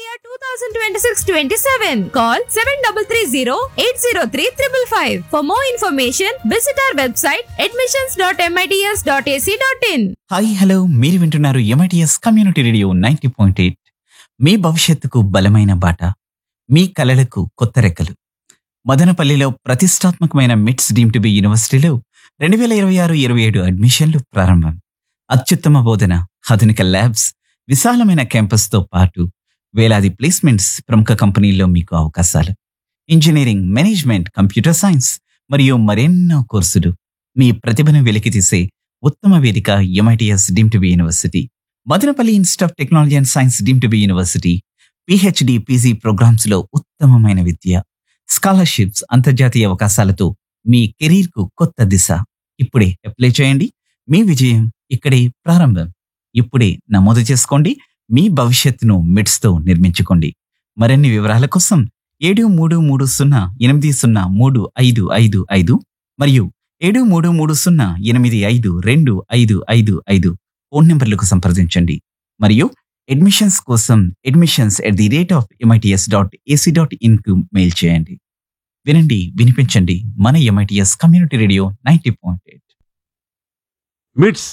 year 2026-27. Call 7330-803-555. For more information, visit our website admissions.mits.ac.in. Hi hello, మీరు వింటున్నారు MITS community radio 90.8. మీ భవిష్యత్తుకు బలమైన బాట, మీ కలలకు కొత్త రెక్కలు. మదనపల్లిలో ప్రతిష్టాత్మకమైన మిట్స్ డీమ్ టు బి యూనివర్సిటీలో 2026-27 అడ్మిషన్లు ప్రారంభం. అత్యుత్తమ బోధన, ఆధునిక ల్యాబ్స్, విశాలమైన క్యాంపస్తో పాటు వేలాది ప్లేస్మెంట్స్, ప్రముఖ కంపెనీల్లో మీకు అవకాశాలు. ఇంజనీరింగ్, మేనేజ్మెంట్, కంప్యూటర్ సైన్స్ మరియు మరెన్నో కోర్సులు. మీ ప్రతిభను వెలికితీసే ఉత్తమ వేదిక MITS deem to be university. Madanapalle institute of technology and science deem to be university. PhD, PG programmes లో ఉత్తమమైన విద్య, స్కాలర్షిప్స్, అంతర్జాతీయ అవకాశాలతో మీ కెరీర్ కు కొత్త దిశ. ఇప్పుడే అప్లై చేయండి. మీ విజయం ఇక్కడే ప్రారంభం. ఇప్పుడే నమోదు చేసుకోండి. మీ భవిష్యత్తును మిట్స్ తో నిర్మించుకోండి. మరిన్ని వివరాల కోసం 7330803555 మరియు 7330852255 ఫోన్ నెంబర్లకు సంప్రదించండి. మరియు అడ్మిషన్స్ కోసం admissions@mits.ac.in కు మెయిల్ చేయండి. వినండి, వినిపించండి. మన ఎంఐటిఎస్ కమ్యూనిటీ రేడియో 90.8. మిట్స్.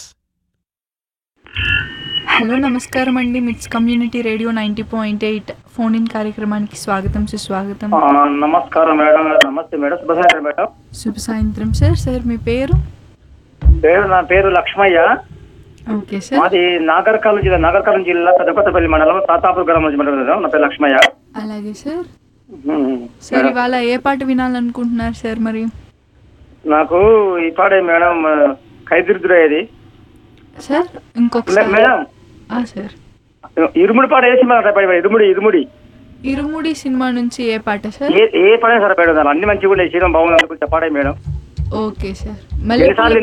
హలో, నమస్కారం అండి. మిట్స్ కమ్యూనిటీ రేడియో 90.8 ఫోన్ ఇన్ కార్యక్రమానికి స్వాగతం, సుస్వాగతం. నమస్కారం మేడం. నమస్తే మేడం. శుభ సాయంత్రం మేడం. శుభ సాయంత్రం సార్. సార్ మీ పేరు? నా పేరు లక్ష్మయ్య. Okay sir. మాది నాగర్కర్నూలు జిల్లా పెద్దకొత్తపల్లి మండలం తాతాపూర్ గ్రామం నుంచి మాట్లాడుతున్నాం. నా పేరు లక్ష్మయ్య. అలాగే సార్. సార్ ఇవాళ ఏ పాట వినాలనుకుంటున్నారు సార్? మరి నాకు ఈ పాడే మేడం ఖైదుర్దురేది సార్. ఇంకొకసారి మేడం. సార్ ఇరుముడి పాట వేసి ఇరుముడి ఇరుముడి సినిమా నుంచి ఏ పాట సార్? ఏ పాడే సార్ మేడం? అన్ని మంచిగా కూడా చేయడం బాగుంది అనుకుంటే పాడే మేడం. Okay sir. మళ్ళీ పాటలు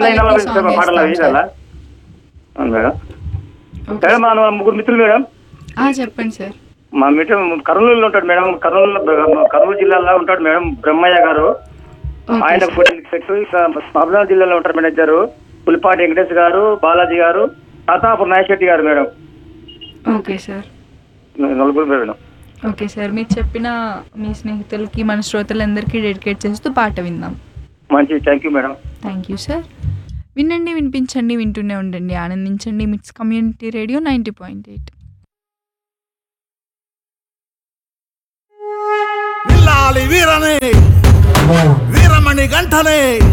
మేడం. మేడం మా ముగ్గురు మిత్రులు మేడం. చెప్పండి సార్. మా మిత్రుడు కర్నూలులో ఉంటాడు మేడం. కర్నూలు జిల్లాలో ఉంటాడు మేడం బ్రహ్మయ్య గారు. ఆయన మహబూబాబాద్ జిల్లాలో ఉంటారు మేడం ఇద్దరు. పులిపాటి వెంకటేష్ గారు, బాలాజీ గారు, తాతాపూర్ నాగశెట్టి గారు మేడం. Okay sir. నలుగురు మేడం. Okay sir. మీరు చెప్పిన మీ స్నేహితులకి, మన శ్రోతలందరికీ డెడికేట్ చేస్తూ పాట విందాం. మంచి. Thank you madam. Thank you sir. వినండి, వినిపించండి, వింటూనే ఉండండి, ఆనందించండి. మిట్స్ కమ్యూనిటీ రేడియో 90.8. వీరమణి గంటనే